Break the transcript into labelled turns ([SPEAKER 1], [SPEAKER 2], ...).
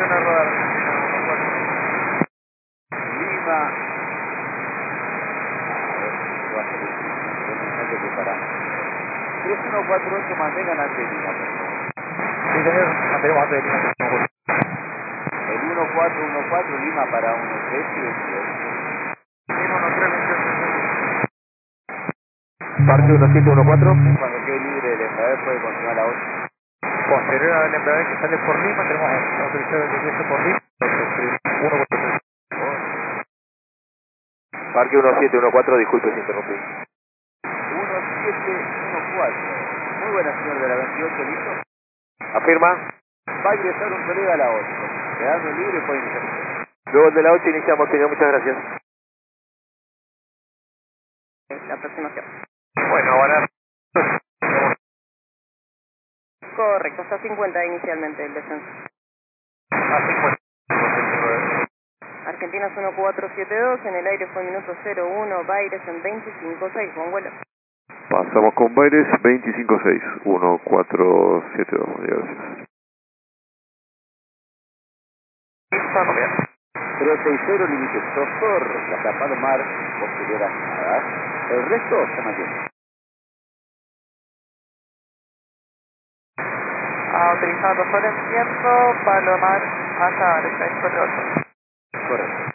[SPEAKER 1] Opción a rodar, Argentina 1-4.
[SPEAKER 2] Lima. A ver, mensaje que para 3148 mantengan ante Lima, por favor.
[SPEAKER 1] Sí, señor, mantenemos antes de Lima.
[SPEAKER 2] El 1414 Lima para 13 y 28.
[SPEAKER 1] Lima 1328.
[SPEAKER 3] Parque 1714.
[SPEAKER 2] Cuando quede libre del embrague puede continuar a 8.
[SPEAKER 1] Posterior al embrague que sale por Lima, tenemos autorizado el desvío por Lima. 1-4.
[SPEAKER 3] Parque 1714, disculpe si interrumpí.
[SPEAKER 2] 1714. Muy buena, señor de la 28, ¿listo?
[SPEAKER 3] Afirma.
[SPEAKER 2] Va a ingresar un colega a la 8. Quedando libre puede iniciar.
[SPEAKER 3] Luego de la 8 iniciamos, señor, muchas gracias.
[SPEAKER 4] La aproximación.
[SPEAKER 1] Bueno, ahora.
[SPEAKER 4] Correcto, hasta 50 inicialmente el descenso.
[SPEAKER 1] A 50.
[SPEAKER 4] Argentinas 1472, en el aire fue minuto 01, Baires en 25.6, buen vuelo.
[SPEAKER 3] Pasamos con Baires 256, 1472, gracias.
[SPEAKER 1] Estamos bien.
[SPEAKER 2] 360 límite Sosor, la Capa de Mar, posterior a nada. El resto se mantiene.
[SPEAKER 1] Autorizado por el tiempo, Palomar, hasta el 648.
[SPEAKER 2] Correcto.